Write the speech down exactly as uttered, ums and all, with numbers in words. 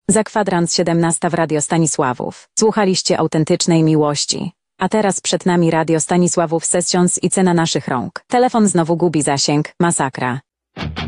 Za kwadrans siedemnasta w Radio Stanisławów. Słuchaliście autentycznej miłości. A teraz przed nami Radio Stanisławów Sessions i cena naszych rąk. Telefon znowu gubi zasięg. Masakra.